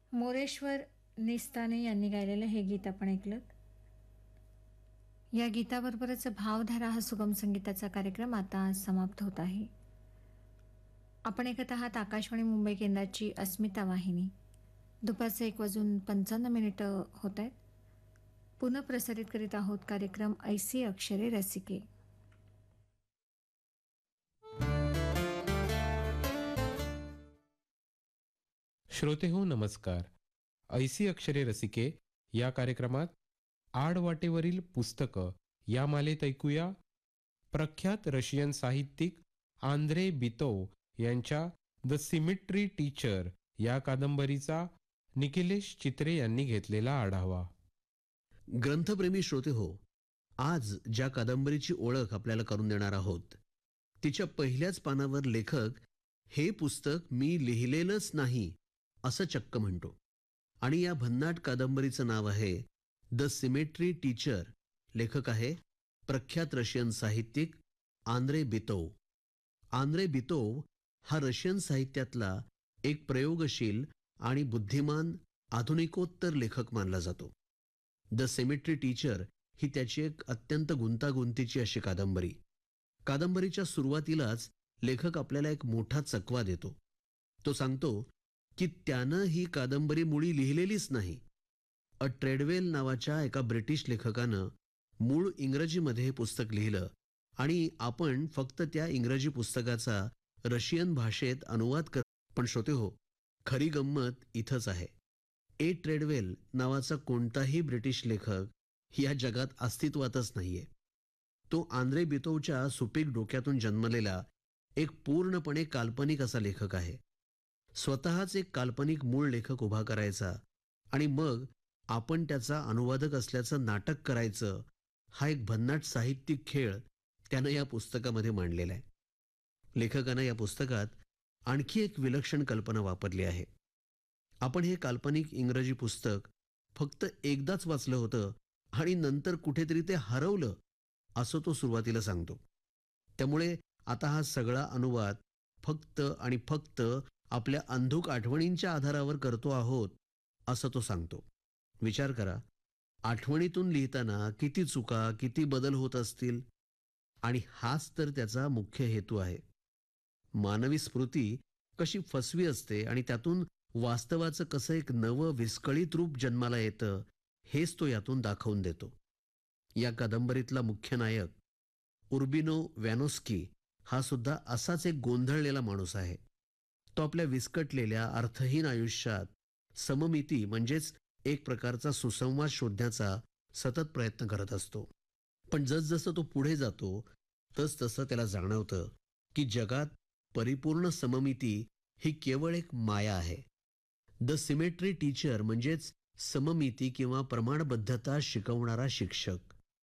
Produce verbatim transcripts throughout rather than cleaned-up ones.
मोरेश्वर निस्ताने यांनी गायलेलं हे गीत आपण ऐकलं. या गीताबरोबरच भावधारा हा सुगम संगीताचा कार्यक्रम आता समाप्त होत आहे. आपण ऐकत आहात आकाशवाणी मुंबई केंद्राची अस्मिता वाहिनी. दुपारचे एक वाजून पंचावन्न मिनिटं होत आहेत. पुनः प्रसारित करीत आहोत कार्यक्रम ऐसी अक्षरे रसिके. श्रोते हो नमस्कार. ऐसी अक्षरे रसिके या कार्यक्रमात आडवाटेवरील पुस्तकं या मालेत ऐकूया प्रख्यात रशियन साहित्यिक आंद्रे बितोव यांच्या द सिमिट्री टीचर या कादंबरीचा निखिलेश चित्रे यांनी घेतलेला आढावा. ग्रंथप्रेमी श्रोते हो, आज ज्या कादंबरीची ओळख आपल्याला करून देणार आहोत तिच्या पहिल्याच पानावर लेखक हे पुस्तक मी लिहिलेलंच नाही असं चक्क म्हणतो. आणि या भन्नाट कादंबरीचं नाव आहे द सिमेट्री टीचर. लेखक आहे प्रख्यात रशियन साहित्यिक आंद्रे बितोव. आंद्रे बितोव हा रशियन साहित्यातला एक प्रयोगशील आणि बुद्धिमान आधुनिकोत्तर लेखक मानला जातो. द सिमेट्री टीचर ही त्याची एक अत्यंत गुंतागुंतीची अशी कादंबरी. कादंबरीच्या सुरुवातीलाच लेखक आपल्याला एक मोठा चकवा देतो. तो सांगतो की त्यानं ही कादंबरी मुळी लिहिलेलीच नाही. अ ट्रेडवेल नावाच्या एका ब्रिटिश लेखकानं मूळ इंग्रजीमध्ये हे पुस्तक लिहिलं आणि आपण फक्त त्या इंग्रजी पुस्तकाचा रशियन भाषेत अनुवाद कर. पण श्रोते हो, खरी गंमत इथंच आहे. ए ट्रेडवेल नावाचा कोणताही ब्रिटिश लेखक या जगात अस्तित्वातच नाहीये. तो आंद्रे बितोवच्या सुपीक डोक्यातून जन्मलेला एक पूर्णपणे काल्पनिक असा लेखक आहे. स्वतःच एक काल्पनिक मूळ लेखक उभा करायचा आणि मग आपण त्याचा अनुवादक असल्याचं नाटक करायचं, हा एक भन्नाट साहित्यिक खेळ त्यानं या पुस्तकामध्ये मांडलेला आहे. लेखकानं या पुस्तकात आणखी एक विलक्षण कल्पना वापरली आहे. आपण हे काल्पनिक इंग्रजी पुस्तक फक्त एकदाच वाचलं होतं आणि नंतर कुठेतरी ते हरवलं असं तो सुरुवातीला सांगतो. त्यामुळे आता हा सगळा अनुवाद फक्त आणि फक्त आपल्या अंधुक आठवणींच्या आधारावर करतो आहोत असं तो सांगतो. विचार करा, आठवणीतून लिहिताना किती चुका, किती बदल होत असतील. आणि हाच तर त्याचा मुख्य हेतू आहे. मानवी स्मृती कशी फसवी असते आणि त्यातून वास्तवाचं कसं एक नवं विस्कळीत रूप जन्माला येतं, हेच तो यातून दाखवून देतो. या कादंबरीतला मुख्य नायक उर्बिनो वॅनोस्की हा सुद्धा असाच एक गोंधळलेला माणूस आहे. तो आपल्या विस्कटलेल्या अर्थहीन आयुष्यात सममिती म्हणजेच एक प्रकारचा सुसंवाद शोधण्याचा सतत प्रयत्न करत असतो. पण जसजसं तो पुढे जातो तस तसं त्याला जाणवतं की जगात परिपूर्ण सममिती ही केवळ एक माया आहे. द सिमेट्री टीचर म्हणजेच सममिती किंवा प्रमाणबद्धता शिकवणारा शिक्षक.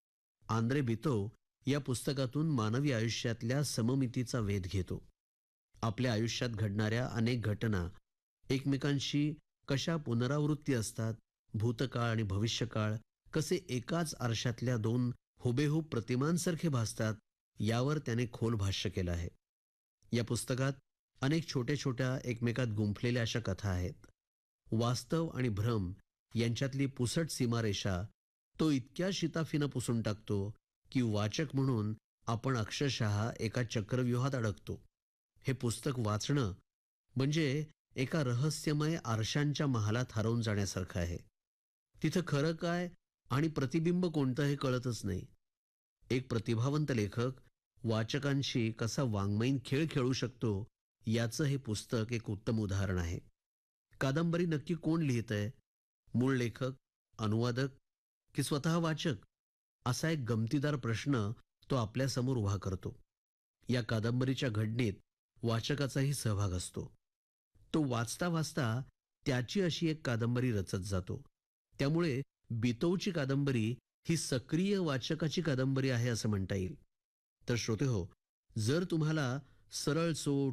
आंद्रे बितोव या पुस्तकातून मानवी आयुष्यातल्या सममितीचा वेध घेतो. आपल्या आयुष्यात घडणाऱ्या अनेक घटना एकमेकांशी कशा पुनरावृत्ती असतात, भूतकाळ आणि भविष्यकाळ कसे एकाच आरशातल्या दोन हुबेहूब प्रतिमांसारखे भासतात, यावर त्याने खोल भाष्य केलं आहे. या पुस्तकात अनेक छोट्या छोट्या एकमेकात गुंफलेल्या अशा कथा आहेत. वास्तव आणि भ्रम यांच्यातली पुसट सीमारेषा तो इतक्या शिताफीनं पुसून टाकतो की वाचक म्हणून आपण अक्षरशः एका चक्रव्यूहात अडकतो. हे पुस्तक वाचणं म्हणजे एका रहस्यमय आरशांच्या महालात हरवून जाण्यासारखं आहे. तिथं खरं काय आणि प्रतिबिंब कोणतं हे कळतच नाही. एक प्रतिभावंत लेखक वाचकांशी कसा वाङ्मयीन खेळ खेळू शकतो याचं हे पुस्तक एक उत्तम उदाहरण आहे. कादंबरी नक्की कोण लिहितंय? मूळ लेखक, अनुवादक की स्वतः वाचक? असा एक गमतीदार प्रश्न तो आपल्यासमोर उभा करतो. या कादंबरीच्या घडणीत वाचकाचाही सहभाग असतो. तो वाचता वाचता त्याची अशी एक कादंबरी रचत जातो. त्यामुळे बितोवची कादंबरी ही सक्रिय वाचकाची कादंबरी आहे असं म्हणता येईल. तर श्रोते हो, जर तुम्हाला सरळ सोट